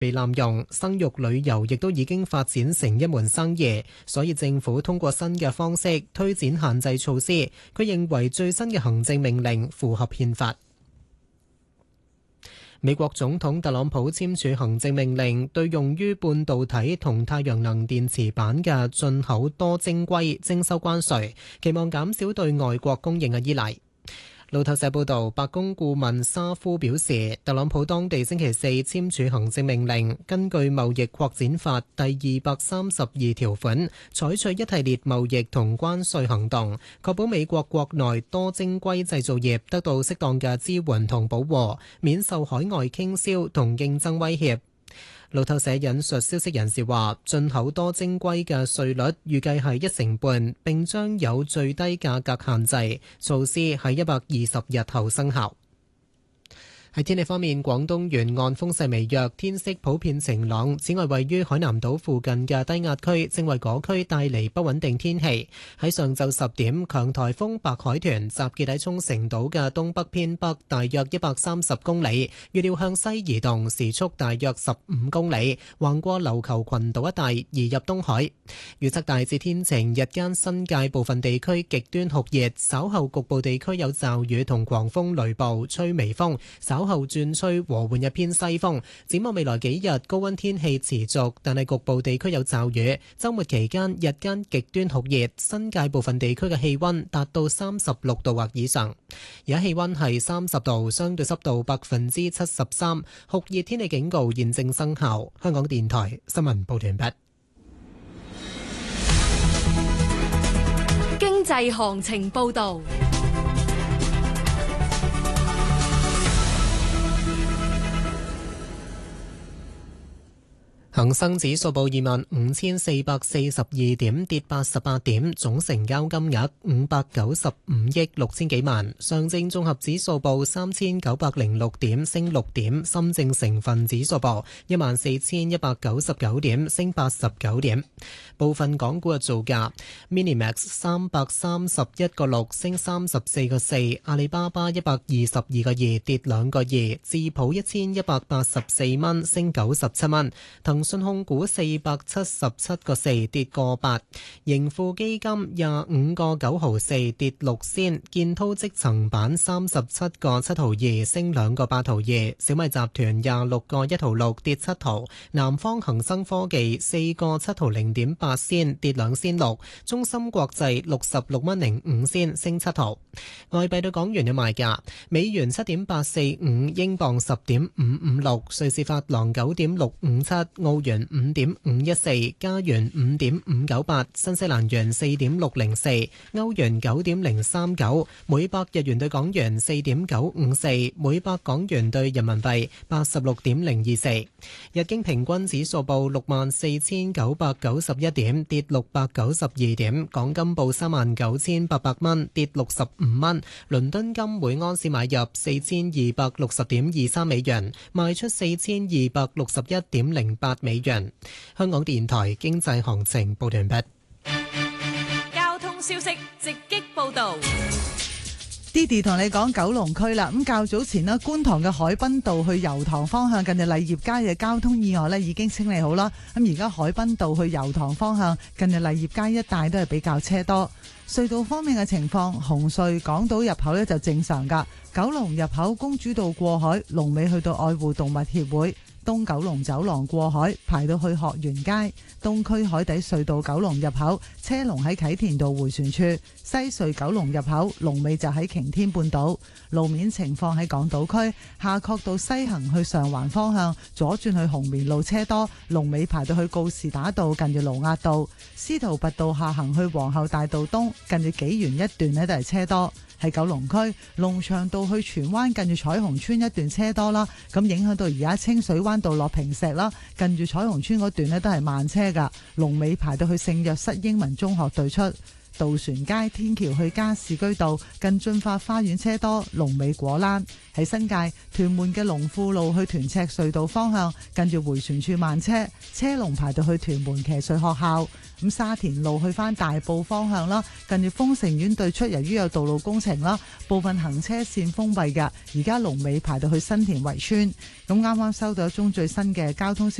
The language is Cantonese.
被濫用，生育旅遊亦都已經發展成一門生意，所以政府通過新嘅方式推展限制措施。佢認為最新嘅行政命令符合憲法。美國總統特朗普簽署行政命令，對用於半導體同太陽能電池板嘅進口多晶硅徵收關稅，期望減少對外國供應嘅依賴。路透社報道，白宮顧問沙夫表示，特朗普當地星期四簽署行政命令，根據貿易擴展法第232條款，採取一系列貿易同關稅行動，確保美國國內多晶硅製造業得到適當嘅支援同保護，免受海外傾銷同競爭威脅。路透社引述消息人士話，進口多晶硅嘅稅率預計係1%，並將有最低價格限制，措施喺120日後生效。喺天氣方面，廣東沿岸風勢微弱，天色普遍晴朗。此外，位於海南島附近嘅低壓區正為嗰區帶嚟不穩定天氣。喺上晝10點，強颱風白海豚集結喺沖繩島嘅東北偏北大約130公里，預料向西移動，時速大約15公里，橫過琉球群島一帶移入東海。預測大致天晴，日間新界部分地區極端酷熱，稍後局部地區有驟雨同狂風雷暴，吹微風，稍後轉吹和緩一偏西風。展望未來幾日，高溫天氣持續，但係局部地區有驟雨。週末期間日間極端酷熱，新界部分地區嘅氣溫達到36度或以上。而家氣溫係30度，相對濕度73%，酷熱天氣警告現正生效。香港電台新聞報道完畢。 經濟行情報道。 恒生指數報25,442點，跌88點，總成交金額595億6千幾萬。上證綜合指數報3,906點，升6點。深證成分指數報14,199點，升89點。部分港股嘅造價 ：Minimax 331個6，升34個4；阿里巴巴122個2，跌2個2；智普1184蚊，升97蚊；騰訊控股477個4，跌個8；盈富基金25個9毫4，跌6仙；建滔積層板37個7毫2，升2個8毫2；小米集團26個1毫6，跌7毫；南方恒生科技4個7毫0.8仙，跌2仙6；中芯國際66蚊05仙，升7毫。外幣對港元嘅賣價：美元7.845，英鎊10.556，瑞士法郎9.657，澳元5.514，加元5.598，新西蘭元4.604，歐元9.039，每百日元對港元4.954，每百港元對人民幣86.024。日經平均指數報64,991點，跌692點。港金報39,800蚊，跌65蚊。倫敦金每安士買入4,260.23美元，賣出4,261.08美元。香港電台經濟行情報完畢。 交通消息直擊報道。 Didi 同你講九龍區啦，咁較早前咧，觀塘嘅海濱道去油塘方向近住勵業街嘅交通意外咧已經清理好啦。咁而家海濱道去油塘方向近住勵業街一帶都係比較車多。隧道方面嘅情況，紅隧港島入口咧就正常噶，九龍入口公主道過海，龍尾去到愛護動物協會。東九龍走廊過海排到去學園街，東區海底隧道九龍入口車龍喺啟田道回旋處，西隧九龍入口龍尾就喺擎天半島。路面情況喺港島區夏慤道西行去上環方向左轉去紅棉路車多，龍尾排到去告士打道近住盧押道。司徒拔道下行去皇后大道東近住紀元一段呢都係車多。喺九龍區龍翔道去荃灣近住彩虹村一段車多啦，咁影響到而家清水灣道落坪石啦，近住彩虹村嗰段呢都係慢車噶，龍尾排到去聖若瑟英文中學對出。 渡船街天橋去加士居道近駿發花園車多，龍尾果欄。喺新界屯門嘅龍富路去屯赤隧道方向，近住迴旋處慢車，車龍排到去屯門騎術學校。咁沙田路去翻大埔方向啦，近住豐城苑對出，由於有道路工程啦，部分行車線封閉㗎，而家龍尾排到去新田圍村。咁啱啱收到一宗最新嘅交通消息。